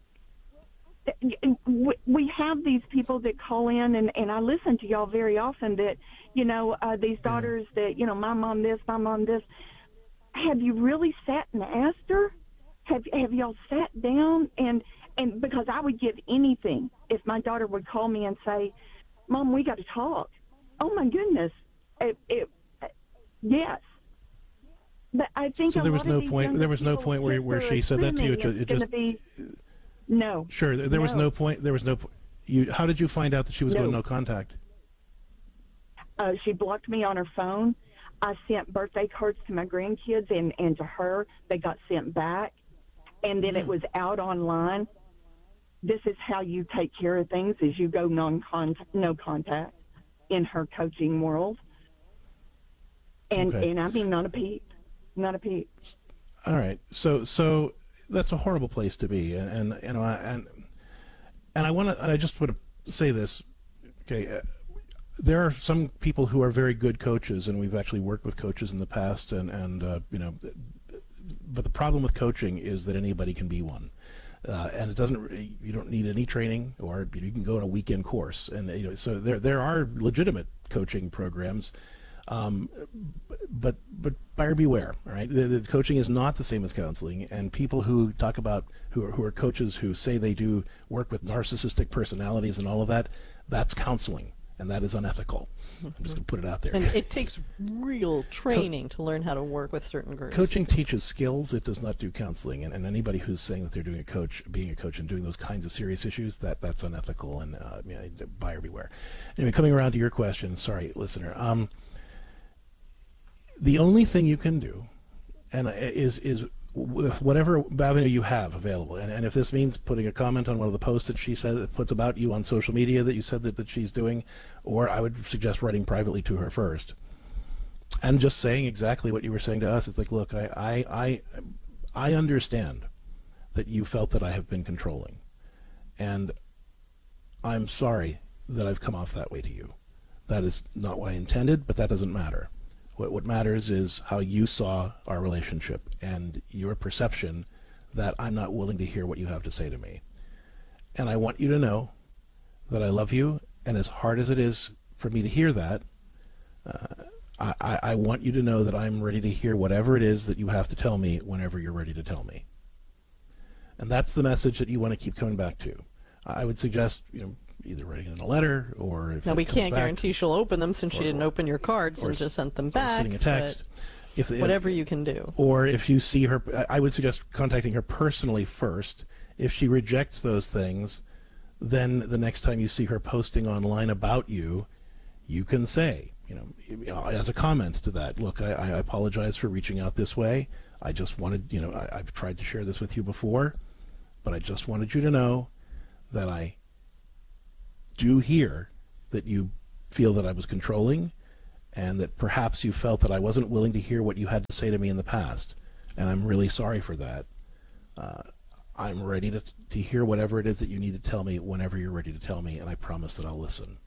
we- we have these people that call in, and, and I listen to y'all very often that, you know, uh, these daughters that, you know, my mom this, my mom this. Have you really sat and asked her? Have have y'all sat down? And, and because I would give anything if my daughter would call me and say, Mom, we got to talk. Oh, my goodness. It, it, yes. But I think So a there lot was of no these point. younger There was no people point where think where they're she said that to you. It, assuming ju- it it's just gonna be, no. sure. There, there was No. no point. There was no. po- You. How did you find out that she was No. going no contact? Uh, she blocked me on her phone. I sent birthday cards to my grandkids and, and to her. They got sent back. And then it was out online. This is how you take care of things, is you go non-contact, no contact in her coaching world. And, Okay. and I mean, not a peep. Not a peep. All right. So so that's a horrible place to be, and and you know, I- and and I want to. And I just want to say this. Okay. Uh, there are some people who are very good coaches, and we've actually worked with coaches in the past, and and uh, you know, but the problem with coaching is that anybody can be one. Uh, and it doesn't. You don't need any training, or you can go on a weekend course, and you know. So there, there are legitimate coaching programs, um, but but buyer beware. All right, the, the coaching is not the same as counseling, and people who talk about who are, who are coaches who say they do work with narcissistic personalities and all of that, that's counseling, and that is unethical. I'm just going to put it out there. And it takes real training to learn how to work with certain groups. Coaching teaches skills. It does not do counseling. And, and anybody who's saying that they're doing a coach, being a coach and doing those kinds of serious issues, that that's unethical and uh, you know, buyer beware. Anyway, coming around to your question, sorry, listener. Um, the only thing you can do, and uh, is is with whatever avenue you have available, and, and if this means putting a comment on one of the posts that she said that puts about you on social media that you said that, that she's doing, or I would suggest writing privately to her first. And just saying exactly what you were saying to us. It's like, look, I, I, I, I understand that you felt that I have been controlling, and I'm sorry that I've come off that way to you. That is not what I intended, but that doesn't matter. What, what matters is how you saw our relationship and your perception that I'm not willing to hear what you have to say to me. And I want you to know that I love you, and as hard as it is for me to hear that, uh, I, I want you to know that I'm ready to hear whatever it is that you have to tell me whenever you're ready to tell me. And that's the message that you want to keep coming back to. I would suggest, you know, either writing in a letter, or if Now, it we comes can't back, guarantee she'll open them since or- she didn't open your cards or and s- just sent them or back. sending a text. If, if whatever you can do. Or if you see her, I I would suggest contacting her personally first. If she rejects those things, then the next time you see her posting online about you, you can say, you know, as a comment to that, look, I, I apologize for reaching out this way. I just wanted, you know, I, I've tried to share this with you before, but I just wanted you to know that I do hear that you feel that I was controlling, and that perhaps you felt that I wasn't willing to hear what you had to say to me in the past, and I'm really sorry for that. Uh, I'm ready to, to hear whatever it is that you need to tell me whenever you're ready to tell me, and I promise that I'll listen.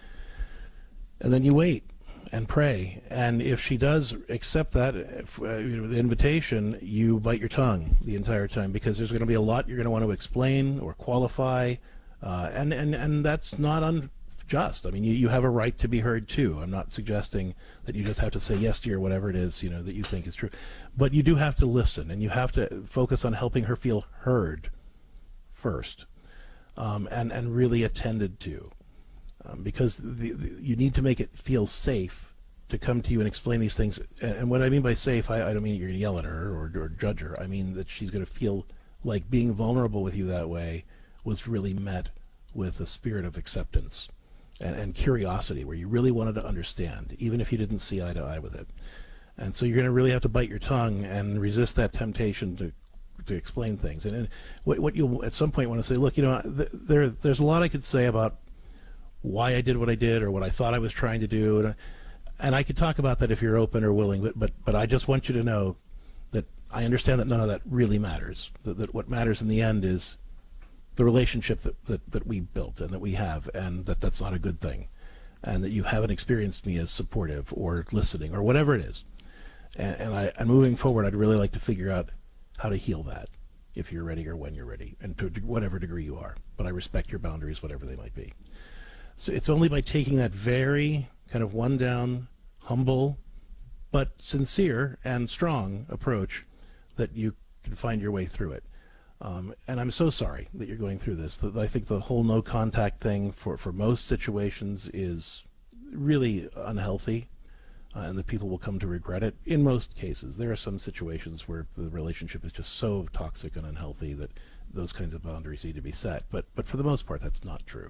And then you wait and pray, and if she does accept that if, uh, you know, the invitation, you bite your tongue the entire time, because there's going to be a lot you're going to want to explain or qualify, uh, and, and, and that's not unjust. I mean, you, you have a right to be heard too. I'm not suggesting that you just have to say yes to your whatever it is, you know, that you think is true. But you do have to listen, and you have to focus on helping her feel heard first, um, and, and really attended to. Um, because the, the, you need to make it feel safe to come to you and explain these things. And, and what I mean by safe, I, I don't mean you're going to yell at her or, or judge her. I mean that she's going to feel like being vulnerable with you that way was really met with a spirit of acceptance and, and curiosity, where you really wanted to understand, even if you didn't see eye to eye with it. And so you're going to really have to bite your tongue and resist that temptation to to explain things. And, and what, what you'll at some point want to say, look, you know, th- there there's a lot I could say about why I did what I did or what I thought I was trying to do, and, and I could talk about that if you're open or willing, but, but but I just want you to know that I understand that none of that really matters, that, that what matters in the end is the relationship that, that, that we built and that we have, and that that's not a good thing, and that you haven't experienced me as supportive or listening or whatever it is. And, and, I, and moving forward, I'd really like to figure out how to heal that, if you're ready or when you're ready, and to whatever degree you are. But I respect your boundaries, whatever they might be. So it's only by taking that very kind of one down, humble, but sincere and strong approach that you can find your way through it. Um, and I'm so sorry that you're going through this. I think the whole no contact thing for, for most situations is really unhealthy, uh, and that people will come to regret it. In most cases, there are some situations where the relationship is just so toxic and unhealthy that those kinds of boundaries need to be set. But but for the most part, that's not true.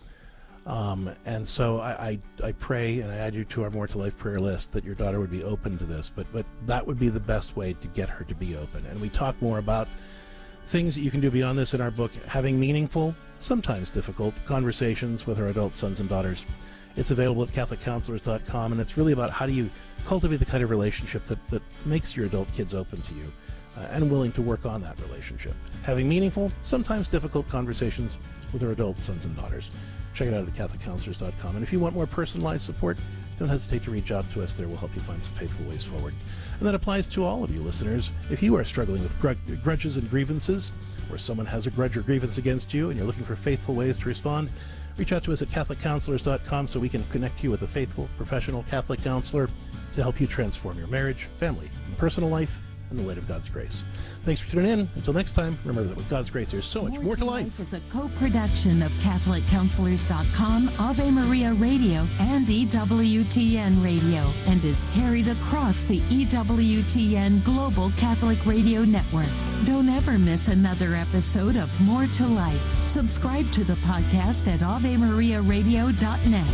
Um, and so I, I, I pray, and I add you to our More to Life prayer list, that your daughter would be open to this, but, but that would be the best way to get her to be open. And we talk more about things that you can do beyond this in our book, having meaningful, sometimes difficult, conversations with our adult sons and daughters. It's available at Catholic Counselors dot com, and it's really about how do you cultivate the kind of relationship that, that makes your adult kids open to you, uh, and willing to work on that relationship. Having meaningful, sometimes difficult conversations with our adult sons and daughters. Check it out at Catholic Counselors dot com. And if you want more personalized support, don't hesitate to reach out to us there. We'll help you find some faithful ways forward. And that applies to all of you listeners. If you are struggling with grudge- grudges and grievances, or someone has a grudge or grievance against you and you're looking for faithful ways to respond, reach out to us at Catholic Counselors dot com so we can connect you with a faithful, professional Catholic counselor to help you transform your marriage, family, and personal life in the light of God's grace. Thanks for tuning in. Until next time, remember that with God's grace, there's so much more, more to life. Life is a co-production of Catholic Counselors dot com, Ave Maria Radio, and E W T N Radio, and is carried across the E W T N Global Catholic Radio Network. Don't ever miss another episode of More to Life. Subscribe to the podcast at Ave Maria Radio dot net.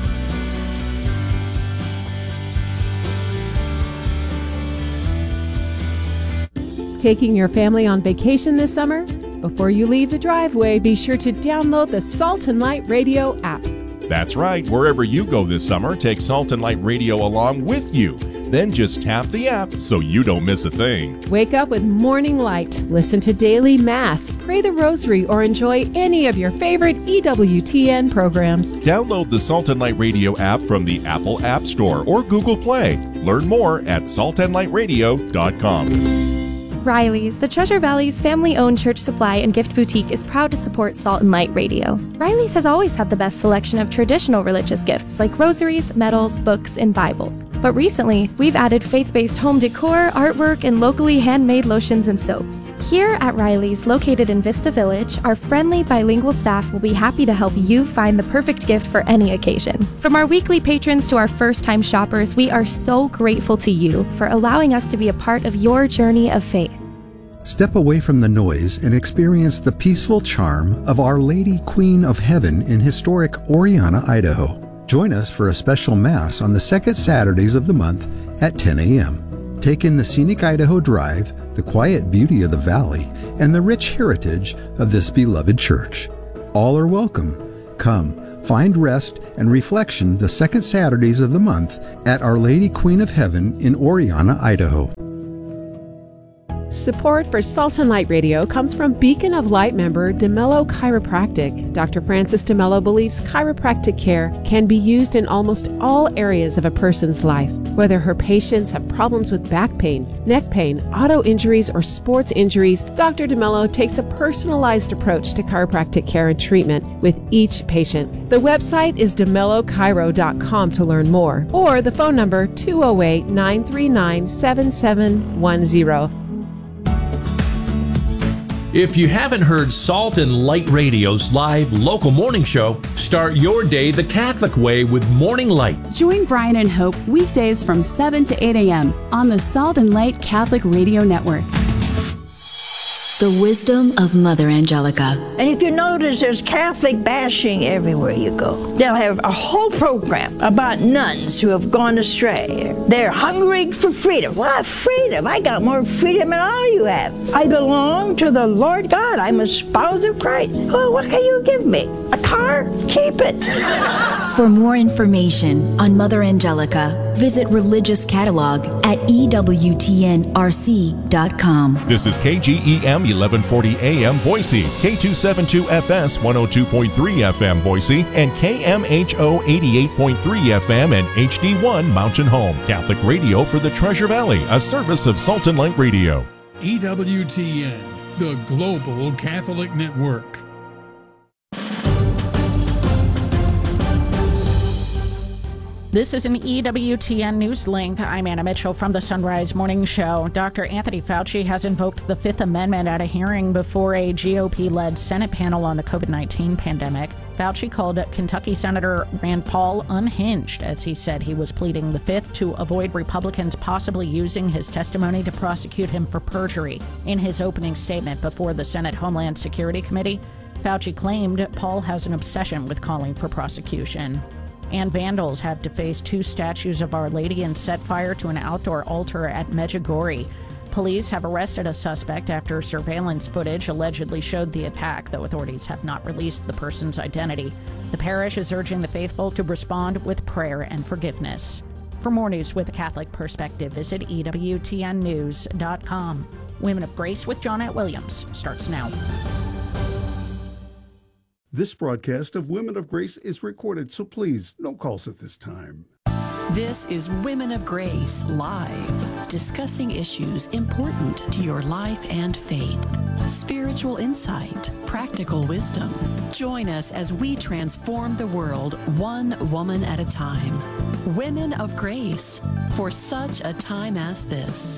Taking your family on vacation this summer? Before you leave the driveway, be sure to download the Salt and Light Radio app. That's right. Wherever you go this summer, take Salt and Light Radio along with you. Then just tap the app so you don't miss a thing. Wake up with Morning Light, listen to Daily Mass, pray the Rosary, or enjoy any of your favorite E W T N programs. Download the Salt and Light Radio app from the Apple App Store or Google Play. Learn more at Salt and Light Radio dot com. Riley's, the Treasure Valley's family-owned church supply and gift boutique, is proud to support Salt and Light Radio. Riley's has always had the best selection of traditional religious gifts like rosaries, medals, books, and Bibles. But recently, we've added faith-based home decor, artwork, and locally handmade lotions and soaps. Here at Riley's, located in Vista Village, our friendly bilingual staff will be happy to help you find the perfect gift for any occasion. From our weekly patrons to our first-time shoppers, we are so grateful to you for allowing us to be a part of your journey of faith. Step away from the noise and experience the peaceful charm of Our Lady Queen of Heaven in historic Oriana, Idaho. Join us for a special Mass on the second Saturdays of the month at ten a.m. Take in the scenic Idaho Drive, the quiet beauty of the valley, and the rich heritage of this beloved church. All are welcome. Come, find rest and reflection the second Saturdays of the month at Our Lady Queen of Heaven in Oriana, Idaho. Support for Salt and Light Radio comes from Beacon of Light member DeMello Chiropractic. Doctor Francis DeMello believes chiropractic care can be used in almost all areas of a person's life. Whether her patients have problems with back pain, neck pain, auto injuries, or sports injuries, Doctor DeMello takes a personalized approach to chiropractic care and treatment with each patient. The website is de mello chiro dot com to learn more, or the phone number two oh eight, nine three nine, seven seven one zero. If you haven't heard Salt and Light Radio's live local morning show, start your day the Catholic way with Morning Light. Join Brian and Hope weekdays from seven to eight a.m. on the Salt and Light Catholic Radio Network. The wisdom of Mother Angelica. And if you notice, there's Catholic bashing everywhere you go. They'll have a whole program about nuns who have gone astray. They're hungry for freedom. What freedom? I got more freedom than all you have. I belong to the Lord God. I'm a spouse of Christ. Oh, what can you give me? A car? Keep it. For more information on Mother Angelica, visit Religious Catalog at E W T N R C dot com. This is K G E M eleven forty A M Boise, K two seventy-two F S one oh two point three F M Boise, and K M H O eighty-eight point three F M and H D one Mountain Home. Catholic radio for the Treasure Valley, a service of Salt and Light Radio. E W T N, the Global Catholic Network. This is an E W T N News Link. I'm Anna Mitchell from the Sunrise Morning Show. Doctor Anthony Fauci has invoked the Fifth Amendment at a hearing before a G O P-led Senate panel on the COVID nineteen pandemic. Fauci called Kentucky Senator Rand Paul unhinged as he said he was pleading the Fifth to avoid Republicans possibly using his testimony to prosecute him for perjury. In his opening statement before the Senate Homeland Security Committee, Fauci claimed Paul has an obsession with calling for prosecution. And vandals have defaced two statues of Our Lady and set fire to an outdoor altar at Medjugorje. Police have arrested a suspect after surveillance footage allegedly showed the attack, though authorities have not released the person's identity. The parish is urging the faithful to respond with prayer and forgiveness. For more news with a Catholic perspective, visit E W T N news dot com. Women of Grace with Johnette Williams starts now. This broadcast of Women of Grace is recorded, so please, no calls at this time. This is Women of Grace Live, discussing issues important to your life and faith. Spiritual insight, practical wisdom. Join us as we transform the world one woman at a time. Women of Grace, for such a time as this.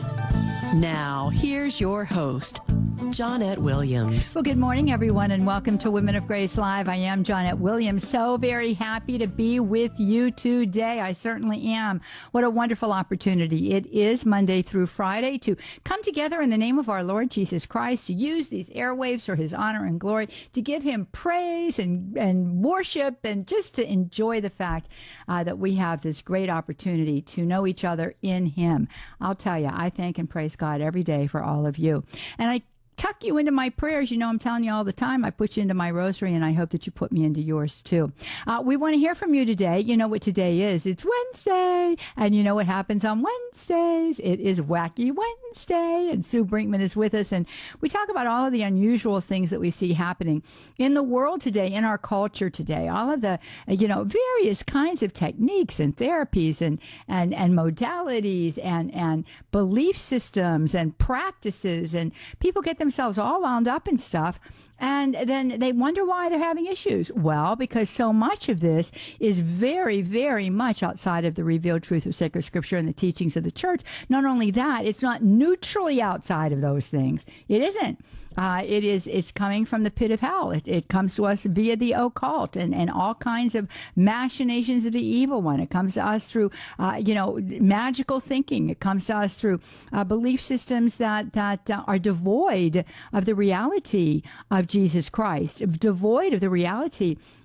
Now, here's your host, Johnette Williams. Well, good morning, everyone, and welcome to Women of Grace Live. I am Johnette Williams. So very happy to be with you today. I certainly am. What a wonderful opportunity. It is Monday through Friday to come together in the name of our Lord Jesus Christ, to use these airwaves for his honor and glory, to give him praise and, and worship, and just to enjoy the fact uh, that we have this great opportunity to know each other in him. I'll tell you, I thank and praise God every day for all of you. And I tuck you into my prayers. You know, I'm telling you all the time, I put you into my rosary, and I hope that you put me into yours too. Uh, we want to hear from you today. You know what today is. It's Wednesday, and you know what happens on Wednesdays. It is Wacky Wednesday, and Sue Brinkman is with us, and we talk about all of the unusual things that we see happening in the world today, in our culture today, all of the, you know, various kinds of techniques and therapies and, and, and modalities and, and belief systems and practices, and people get them themselves all wound up in stuff, and then they wonder why they're having issues. Well, because so much of this is very, very much outside of the revealed truth of sacred scripture and the teachings of the church. Not only that, it's not neutrally outside of those things. It isn't. Uh, it is it's coming from the pit of hell. It, it comes to us via the occult and, and all kinds of machinations of the evil one. It comes to us through, uh, you know, magical thinking. It comes to us through uh, belief systems that, that uh, are devoid of the reality of Jesus Christ, devoid of the reality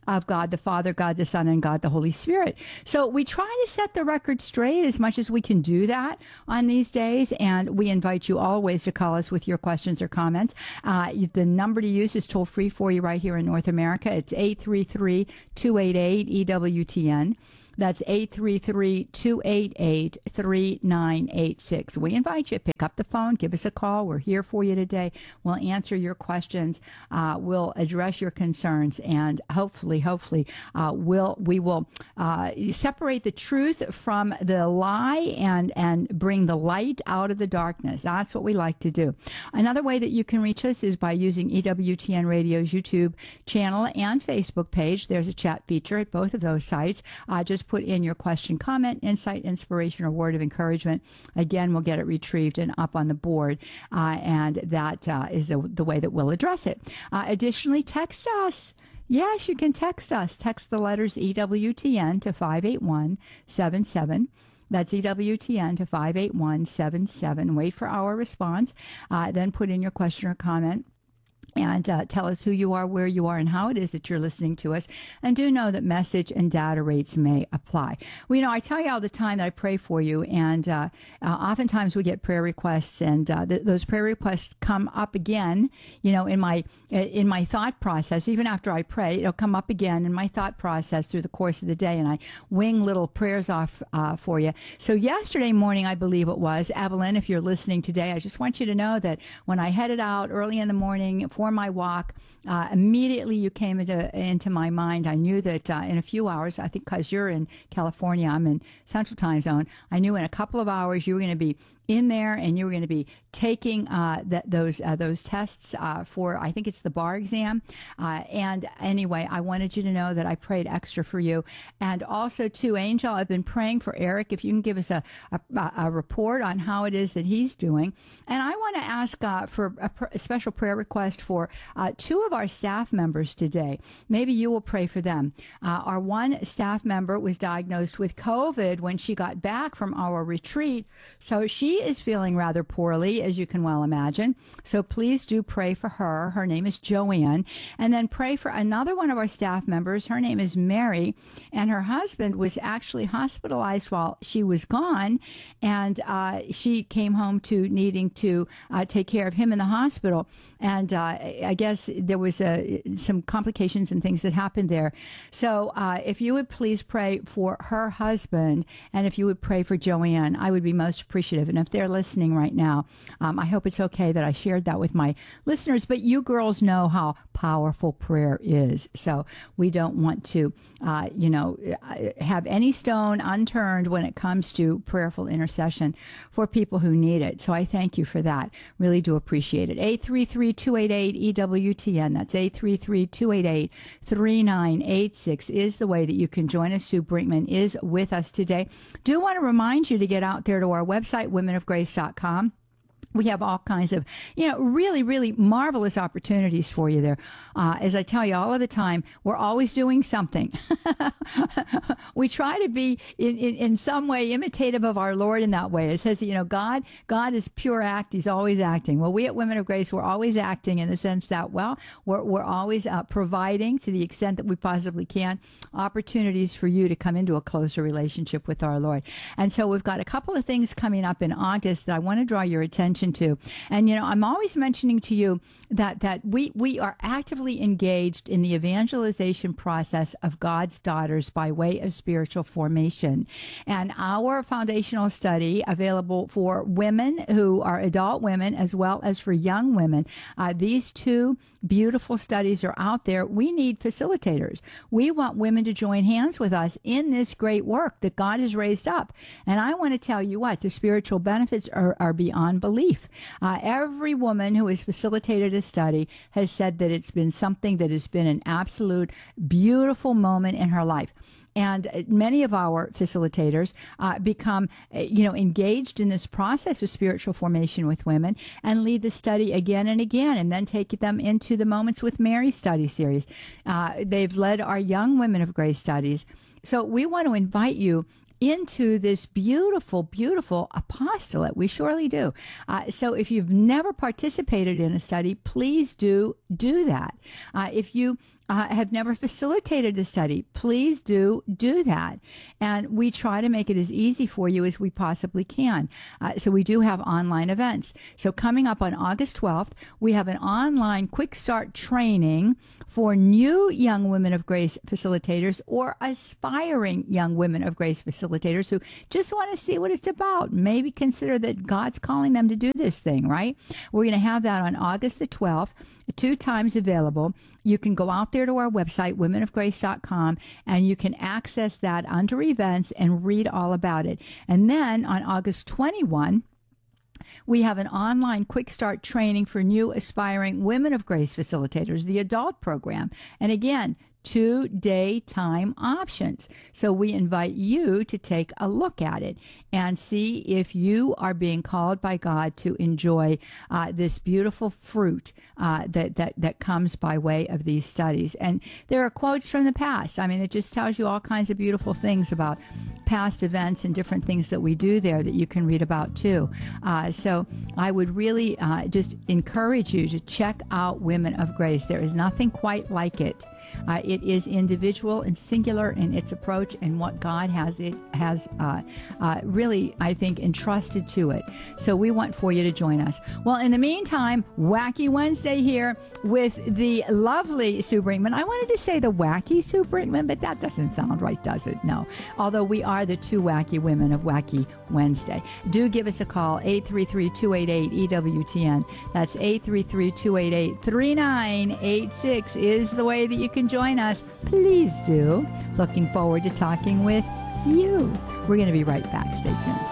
of God the Father, God the Son, and God the Holy Spirit. So we try to set the record straight as much as we can do that on these days, and we invite you always to call us with your questions or comments. Uh, the number to use is toll free for you right here in North America. It's eight three three, two eight eight, E W T N. That's eight three three, two eight eight, three nine eight six. We invite you to pick up the phone, give us a call. We're here for you today. We'll answer your questions. Uh, we'll address your concerns, and hopefully, hopefully, uh, we'll, we will uh, separate the truth from the lie and, and bring the light out of the darkness. That's what we like to do. Another way that you can reach us is by using E W T N Radio's YouTube channel and Facebook page. There's a chat feature at both of those sites. Uh, just put in your question, comment, insight, inspiration, or word of encouragement. Again, we'll get it retrieved and up on the board, uh, and that uh, is the, the way that we'll address it. Uh, additionally, text us. Yes, you can text us. Text the letters E W T N to five eight one seven seven. That's E W T N to five eight one seven seven. Wait for our response. Uh, then put in your question or comment. And uh, tell us who you are, where you are, and how it is that you're listening to us. And do know that message and data rates may apply. Well, you know, I tell you all the time that I pray for you, and uh, uh, oftentimes we get prayer requests, and uh, th- those prayer requests come up again. You know, in my in my thought process, even after I pray, it'll come up again in my thought process through the course of the day, and I wing little prayers off uh, for you. So yesterday morning, I believe it was, Evelyn, if you're listening today, I just want you to know that when I headed out early in the morning for my walk, uh, immediately you came into into my mind. I knew that uh, in a few hours, I think because you're in California, I'm in Central Time Zone, I knew in a couple of hours you were going to be in there, and you were going to be taking uh, that those uh, those tests uh, for, I think it's the bar exam. Uh, and anyway, I wanted you to know that I prayed extra for you. And also, too, Angel, I've been praying for Eric. If you can give us a, a, a report on how it is that he's doing. And I want to ask uh, for a, pr- a special prayer request for uh, two of our staff members today. Maybe you will pray for them. Uh, our one staff member was diagnosed with COVID when she got back from our retreat, so she is feeling rather poorly, as you can well imagine. So please do pray for her. Her name is Joanne. And then pray for another one of our staff members. Her name is Mary, and her husband was actually hospitalized while she was gone, and uh, she came home to needing to uh, take care of him in the hospital. And uh, I guess there was uh, some complications and things that happened there. So uh, if you would please pray for her husband, and if you would pray for Joanne, I would be most appreciative. And if they're listening right now, um, I hope it's okay that I shared that with my listeners. But you girls know how powerful prayer is. So we don't want to, uh, you know, have any stone unturned when it comes to prayerful intercession for people who need it. So I thank you for that. Really do appreciate it. eight three three, two eight eight, E W T N. That's eight three three, two eight eight, three nine eight six is the way that you can join us. Sue Brinkman is with us today. Do want to remind you to get out there to our website, women of grace dot com. We have all kinds of, you know, really, really marvelous opportunities for you there. Uh, as I tell you all of the time, we're always doing something. We try to be in, in, in some way imitative of our Lord in that way. It says that, you know, God, God is pure act. He's always acting. Well, we at Women of Grace, we're always acting in the sense that, well, we're, we're always uh, providing to the extent that we possibly can opportunities for you to come into a closer relationship with our Lord. And so we've got a couple of things coming up in August that I want to draw your attention to. And, you know, I'm always mentioning to you that, that we, we are actively engaged in the evangelization process of God's daughters by way of spiritual formation. And our foundational study, available for women who are adult women as well as for young women, uh, these two beautiful studies are out there. We need facilitators. We want women to join hands with us in this great work that God has raised up. And I want to tell you what, the spiritual benefits are, are beyond belief. Uh, every woman who has facilitated a study has said that it's been something that has been an absolute beautiful moment in her life. And many of our facilitators uh, become, you know, engaged in this process of spiritual formation with women and lead the study again and again, and then take them into the Moments with Mary study series. Uh, they've led our Young Women of Grace studies. So we want to invite you into this beautiful, beautiful apostolate. We surely do. Uh, so if you've never participated in a study, please do do that. Uh, if you uh, have never facilitated a study, please do do that. And we try to make it as easy for you as we possibly can. Uh, so we do have online events. So coming up on August twelfth, we have an online quick start training for new young Women of Grace facilitators or aspiring young Women of Grace facilitators who just want to see what it's about. Maybe consider that God's calling them to do this thing, right? We're going to have that on August the twelfth, two times available. You can go out there to our website, women of grace dot com, and you can access that under events and read all about it. And then on August twenty-first, we have an online quick start training for new aspiring Women of Grace facilitators, the adult program. And again, two daytime options. So we invite you to take a look at it and see if you are being called by God to enjoy uh, this beautiful fruit uh, that, that, that comes by way of these studies. And there are quotes from the past. I mean, it just tells you all kinds of beautiful things about past events and different things that we do there that you can read about too. Uh, so I would really uh, just encourage you to check out Women of Grace. There is nothing quite like it. Uh, it is individual and singular in its approach and what God has it has uh, uh, really, I think, entrusted to it. So we want for you to join us. Well, in the meantime, Wacky Wednesday here with the lovely Sue Brinkman. I wanted to say the wacky Sue Brinkman, but that doesn't sound right, does it? No. Although we are the two wacky women of Wacky Wednesday. Do give us a call, eight three three, two eight eight, E W T N. That's eight three three, two eight eight, three nine eight six is the way that you can join us. Please do. Looking forward to talking with you. We're going to be right back. Stay tuned.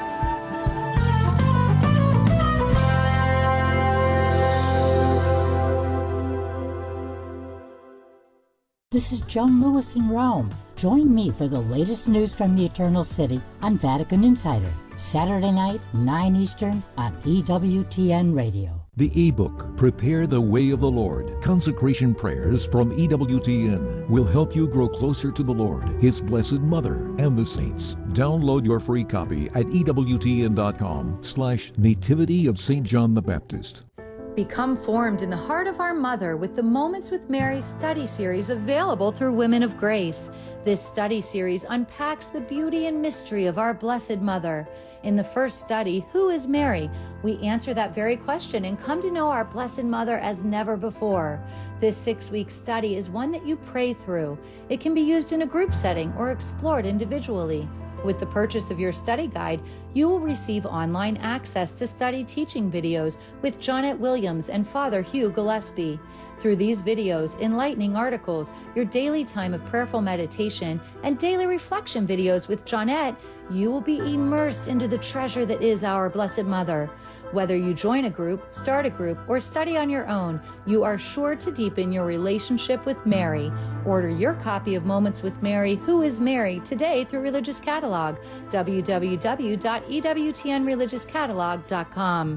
This is Joan Lewis in Rome. Join me for the latest news from the Eternal City on Vatican Insider, Saturday night, nine Eastern on E W T N Radio. The ebook, Prepare the Way of the Lord, Consecration Prayers from E W T N, will help you grow closer to the Lord, His Blessed Mother, and the saints. Download your free copy at ewtn.com slash Nativity of Saint John the Baptist. Become formed in the heart of our Mother with the Moments with Mary study series available through Women of Grace. This study series unpacks the beauty and mystery of our Blessed Mother. In the first study, Who is Mary? We answer that very question and come to know our Blessed Mother as never before. This six-week study is one that you pray through. It can be used in a group setting or explored individually. With the purchase of your study guide, you will receive online access to study teaching videos with Jonette Williams and Father Hugh Gillespie. Through these videos, enlightening articles, your daily time of prayerful meditation, and daily reflection videos with Jonette, you will be immersed into the treasure that is our Blessed Mother. Whether you join a group, start a group, or study on your own, you are sure to deepen your relationship with Mary. Order your copy of Moments with Mary, Who is Mary, today through Religious Catalog, w w w dot e w t n religious catalog dot com.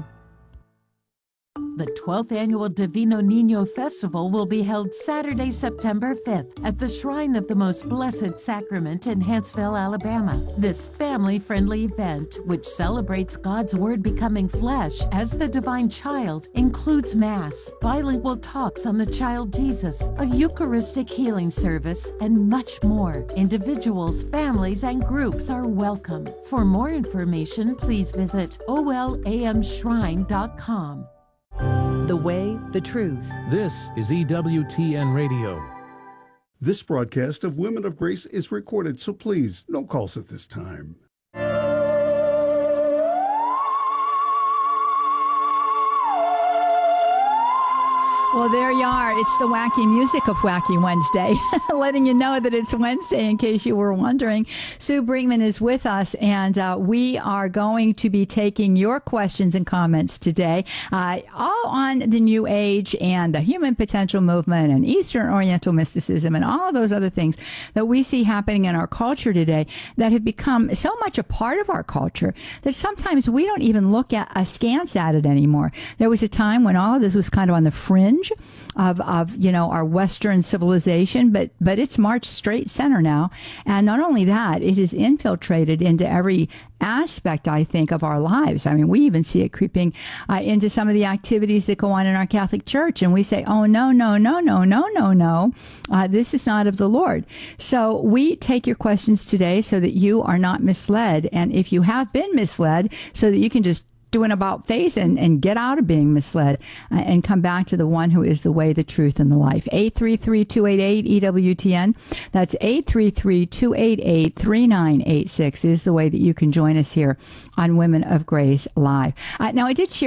The twelfth Annual Divino Niño Festival will be held Saturday, September fifth at the Shrine of the Most Blessed Sacrament in Huntsville, Alabama. This family-friendly event, which celebrates God's Word becoming flesh as the divine child, includes Mass, bilingual talks on the child Jesus, a Eucharistic healing service, and much more. Individuals, families, and groups are welcome. For more information, please visit o l a m shrine dot com. The way, the truth. This is E W T N Radio. This broadcast of Women of Grace is recorded, so please, no calls at this time. Well, there you are. It's the wacky music of Wacky Wednesday, letting you know that it's Wednesday in case you were wondering. Sue Brinkman is with us, and uh, we are going to be taking your questions and comments today, uh, all on the New Age and the Human Potential Movement and Eastern Oriental mysticism and all of those other things that we see happening in our culture today that have become so much a part of our culture that sometimes we don't even look at askance at it anymore. There was a time when all of this was kind of on the fringe. fringe of, of you know, our Western civilization, but, but it's marched straight center now. And not only that, it has infiltrated into every aspect, I think, of our lives. I mean, we even see it creeping uh, into some of the activities that go on in our Catholic Church, and we say, oh, no, no, no, no, no, no, no, uh, this is not of the Lord. So we take your questions today so that you are not misled, and if you have been misled, so that you can just do an about face and, and get out of being misled uh, and come back to the one who is the way, the truth, and the life. eight three three, two eight eight, E W T N. That's eight three three, two eight eight, three nine eight six is the way that you can join us here on Women of Grace Live. Uh, now, I did share